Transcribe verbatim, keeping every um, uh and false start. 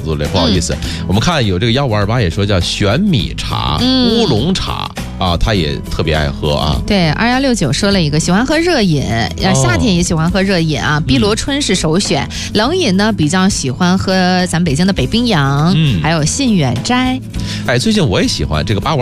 度了，不好意思。嗯、我们看有这个幺五二八也说叫玄米茶、嗯、乌龙茶。啊，他也特别爱喝啊。 对，二幺六九说了一个喜欢喝热饮，呃、哦，夏天也喜欢喝热饮啊。碧螺春是首选，嗯、冷饮呢比较喜欢喝咱们北京的北冰洋，嗯，还有信远斋。 哎，最近我也喜欢这个八五